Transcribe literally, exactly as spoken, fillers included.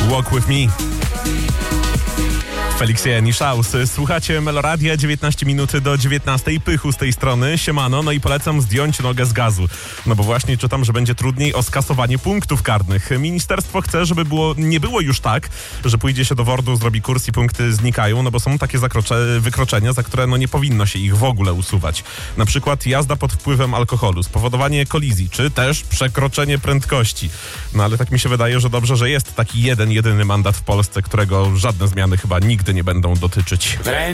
Walk With Me. Feliksie Niszaus. Słuchacie Meloradia, dziewiętnaście minut do dziewiętnastej. Pychu z tej strony. Siemano, no i polecam zdjąć nogę z gazu. No bo właśnie czytam, że będzie trudniej o skasowanie punktów karnych. Ministerstwo chce, żeby było, nie było już tak, że pójdzie się do wordu, zrobi kurs i punkty znikają, no bo są takie zakrocze, wykroczenia, za które no nie powinno się ich w ogóle usuwać. Na przykład jazda pod wpływem alkoholu, spowodowanie kolizji, czy też przekroczenie prędkości. No ale tak mi się wydaje, że dobrze, że jest taki jeden, jedyny mandat w Polsce, którego żadne zmiany chyba nigdy nie będą dotyczyć.